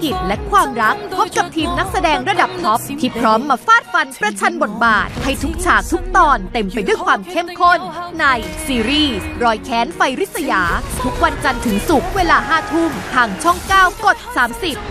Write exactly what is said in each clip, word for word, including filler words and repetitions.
กิจและความรักพบกับทีมนักแสดงระดับท็อปที่พร้อมมาฟาดฟันประชันบทบาทให้ทุกฉากทุกตอนเต็มไปด้วยความเข้มข้นในซีรีส์รอยแค้นไฟริษยาทุกวันจันทร์ถึงศุกร์เวลาห้าทุ่มทางช่องเก้ากดสามสิบ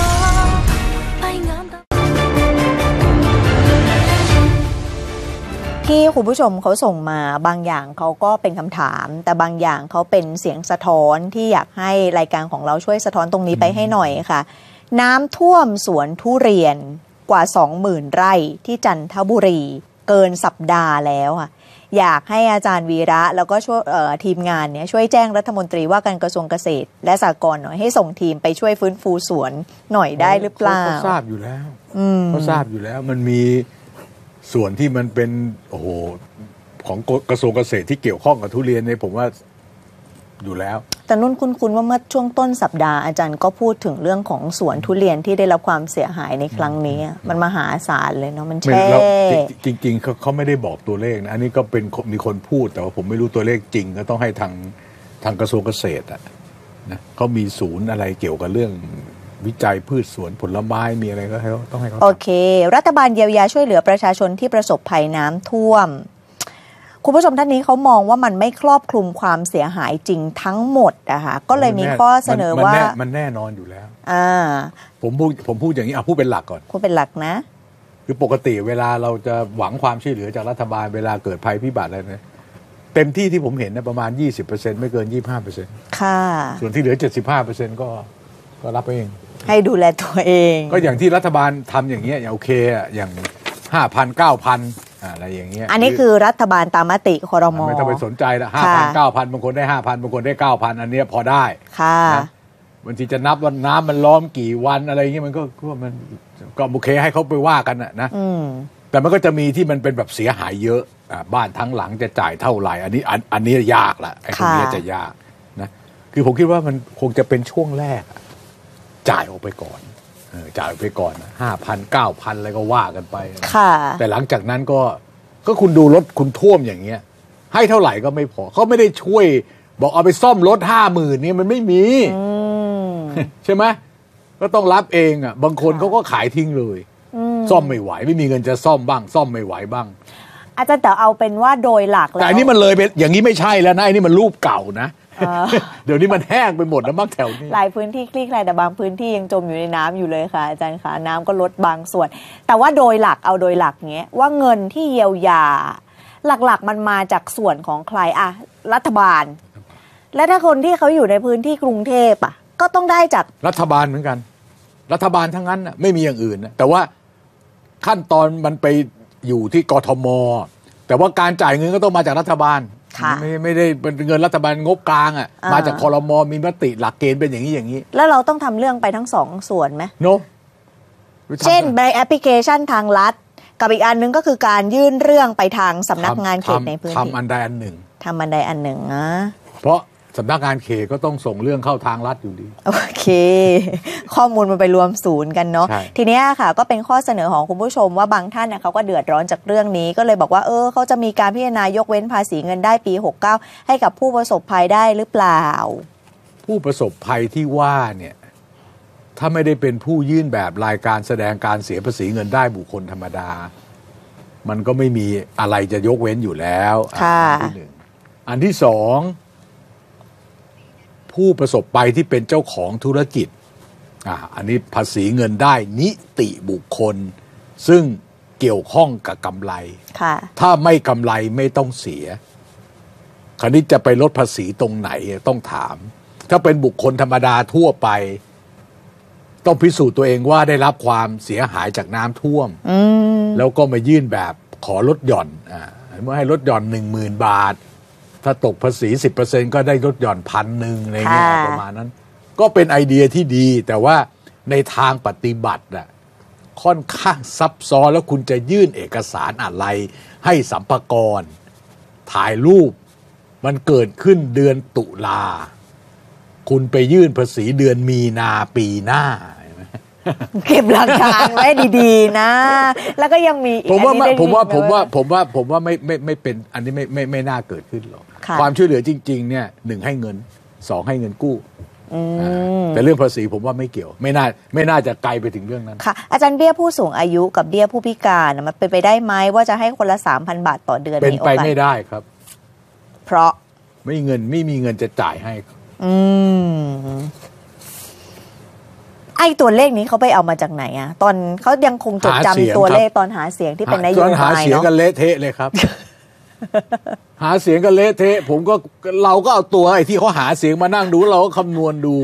ที่คุณผู้ชมเขาส่งมาบางอย่างเขาก็เป็นคำถามแต่บางอย่างเขาเป็นเสียงสะท้อนที่อยากให้รายการของเราช่วยสะท้อนตรงนี้ไปให้หน่อยค่ะน้ำท่วมสวนทุเรียนกว่า สองหมื่น ไร่ที่จันทบุรีเกินสัปดาห์แล้วค่ะอยากให้อาจารย์วีระแล้วก็ช่วยทีมงานเนี่ยช่วยแจ้งรัฐมนตรีว่าการกระทรวงเกษตรและสหกรณ์หน่อยให้ส่งทีมไปช่วยฟื้นฟูสวนหน่อยได้หรือเปล่าเขาทราบอยู่แล้วเขาทราบอยู่แล้วมันมีส่วนที่มันเป็นโอ้โหของกระทรวงเกษตรที่เกี่ยวข้องกับทุเรียนเนี่ยผมว่าอยู่แล้วแต่นุ่นคุ้นๆว่าเมื่อช่วงต้นสัปดาห์อาจารย์ก็พูดถึงเรื่องของสวนทุเรียนที่ได้รับความเสียหายในครั้งนี้มันมหาศาลเลยเนาะมันแช่จริงๆเขาเขาไม่ได้บอกตัวเลขนะอันนี้ก็เป็นมีคนพูดแต่ว่าผมไม่รู้ตัวเลขจริงก็ต้องให้ทางทางกระทรวงเกษตรอ่ะนะเขามีศูนย์อะไรเกี่ยวกับเรื่องวิจัยพืชสวนผลไม้มีอะไรก็ให้ต้องให้เขาโอเครัฐบาลเยียวยาช่วยเหลือประชาชนที่ประสบภัยน้ำท่วมคุณผู้ชมท่านนี้เขามองว่ามันไม่ครอบคลุมความเสียหายจริงทั้งหมดนะคะก็เลยมีข้อเสนอว่ามันแน่นอนอยู่แล้วอ่าผมพูดผมพูดอย่างนี้อ่ะพูดเป็นหลักก่อนพูดเป็นหลักนะคือปกติเวลาเราจะหวังความช่วยเหลือจากรัฐบาลเวลาเกิดภัยพิบัติอะไรเนี่ยเต็มที่ที่ผมเห็นนะประมาณ ยี่สิบเปอร์เซ็นต์ ไม่เกิน ยี่สิบห้าเปอร์เซ็นต์ค่ะส่วนที่เหลือ เจ็ดสิบห้าเปอร์เซ็นต์ ก็ก็รับเองให้ดูแลตัวเองก็อย่างที่รัฐบาลทำอย่างเงี้ยอย่างโอเคอ่ะอย่าง ห้าพัน เก้าพัน อะไรอย่างเงี้ยอันนี้คือรัฐบาลตามมติครม. ไม่ต้องไปสนใจละ ห้าพัน เก้าพัน บางคนได้ ห้าพัน บางคนได้ เก้าพัน อันนี้พอได้ค่ะบางทีจะนับว่าน้ำมันล้อมกี่วันอะไรอย่างเงี้ยมันก็ก็มันก็โอเคให้เขาไปว่ากันนะแต่มันก็จะมีที่มันเป็นแบบเสียหายเยอะบ้านทั้งหลังจะจ่ายเท่าไหร่อันนี้อันอันนี้ยากละไอ้ตรงนี้จะยากนะคือผมคิดว่ามันคงจะเป็นช่วงแรกจ่ายออกไปก่อนจ่ายออกไปก่อนห้าพันเก้าพันอะไรก็ว่ากันไปแต่หลังจากนั้นก็ก็คุณดูรถคุณท่วมอย่างเงี้ยให้เท่าไหร่ก็ไม่พอเขาไม่ได้ช่วยบอกเอาไปซ่อมรถห้าหมื่นนี่มันไม่มีใช่ไหมก็ต้องรับเองอ่ะบางคนเขาก็ขายทิ้งเลยซ่อมไม่ไหวไม่มีเงินจะซ่อมบ้างซ่อมไม่ไหวบ้างอาจารย์แต่เอาเป็นว่าโดยหลักแล้วแต่อันนี้มันเลยเป็นอย่างนี้ไม่ใช่แล้วนะอันนี้มันรูปเก่านะเดี๋ยวนี้มันแห้งไปหมดแล้วมั้งแถวนี้หลายพื้นที่คลี่คลายแต่บางพื้นที่ยังจมอยู่ในน้ำอยู่เลยค่ะอาจารย์คะน้ำก็ลดบางส่วนแต่ว่าโดยหลักเอาโดยหลักเงี้ยว่าเงินที่เยียวยาหลักๆมันมาจากส่วนของใครอะรัฐบาลและถ้าคนที่เขาอยู่ในพื้นที่กรุงเทพอะก็ต้องได้จากรัฐบาลเหมือนกันรัฐบาลทั้งนั้นน่ะไม่มีอย่างอื่นนะแต่ว่าขั้นตอนมันไปอยู่ที่กทม.แต่ว่าการจ่ายเงินก็ต้องมาจากรัฐบาลไม่ไม่ได้เป็นเงินรัฐบาลงบกลางอ่ะมาจากครม.มีมติหลักเกณฑ์เป็นอย่างนี้อย่างนี้แล้วเราต้องทำเรื่องไปทั้งสองส่วนไหมโนเช่นใบแอปพลิเคชันทางรัฐกับอีกอันนึงก็คือการยื่นเรื่องไปทางสำนักงานเขตในพื้นที่ทำอันใดอันหนึ่งทำอันใดอันหนึ่งนะเพราะสำนักงานเขตก็ต้องส่งเรื่องเข้าทางรัฐอยู่ดีโอเคข้อมูลมันไปรวมศูนย์กันเนาะทีนี้ค่ะก็เป็นข้อเสนอของคุณผู้ชมว่าบางท่านเนี่ยเขาก็เดือดร้อนจากเรื่องนี้ก็เลยบอกว่าเออเขาจะมีการพิจารณายกเว้นภาษีเงินได้ปีหกเก้าให้กับผู้ประสบภัยได้หรือเปล่าผู้ประสบภัยที่ว่าเนี่ยถ้าไม่ได้เป็นผู้ยื่นแบบรายการแสดงการเสียภาษีเงินได้บุคคลธรรมดามันก็ไม่มีอะไรจะยกเว้นอยู่แล้วอันที่หนึ่งอันที่สองผู้ประสบภัยที่เป็นเจ้าของธุรกิจอ่าอันนี้ภาษีเงินได้นิติบุคคลซึ่งเกี่ยวข้องกับกำไรถ้าไม่กำไรไม่ต้องเสียคราวนี้จะไปลดภาษีตรงไหนต้องถามถ้าเป็นบุคคลธรรมดาทั่วไปต้องพิสูจน์ตัวเองว่าได้รับความเสียหายจากน้ำท่วมแล้วก็มายื่นแบบขอลดหย่อนอ่าเมื่อให้ลดหย่อนหนึ่งหมื่นบาทถ้าตกภาษี สิบเปอร์เซ็นต์ ก็ได้ลดหย่อนพันหนึ่งอะไรเงี้ยประมาณนั้นก็เป็นไอเดียที่ดีแต่ว่าในทางปฏิบัติน่ะค่อนข้างซับซ้อนแล้วคุณจะยื่นเอกสารอะไรให้สรรพากรถ่ายรูปมันเกิดขึ้นเดือนตุลาคุณไปยื่นภาษีเดือนมีนาปีหน้าเก็บหลักฐานไว้ดีๆนะแล้วก็ยังมีผมว่าผมว่าผมว่าผมว่าผมว่าไม่ไม่ไม่เป็นอันนี้ไม่ไม่ไม่น่าเกิดขึ้นหรอกความช่วยเหลือจริงๆเนี่ยหนึ่งให้เงินสองให้เงินกู้แต่เรื่องภาษีผมว่าไม่เกี่ยวไม่น่าไม่น่าจะไกลไปถึงเรื่องนั้นค่ะอาจารย์เบี้ยผู้สูงอายุกับเบี้ยผู้พิการมันเป็นไปได้ไหมว่าจะให้คนละ สามพัน บาทต่อเดือนเป็นไปไม่ได้ครับเพราะไม่เงินไม่มีเงินจะจ่ายให้อืมไอ้ตัวเลขนี้เขาไปเอามาจากไหนอะตอนเขายังคงจดจำตัวเลขตอนหาเสียงที่เป็นนโยบายเนาะหาเสียงกันเละเทะเลยครับ หาเสียงกันเละเทะผมก็เราก็เอาตัวไอ้ที่เขาหาเสียงมานั่งดูเราก็คำนวณดู